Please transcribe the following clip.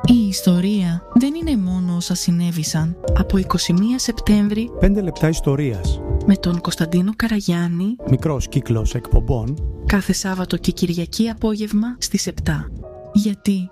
Η ιστορία δεν είναι μόνο όσα συνέβησαν. Από 21 Σεπτέμβρη 5 λεπτά ιστορίας με τον Κωνσταντίνο Καραγιάννη, μικρός κύκλος εκπομπών, κάθε Σάββατο και Κυριακή απόγευμα στις 7. Γιατί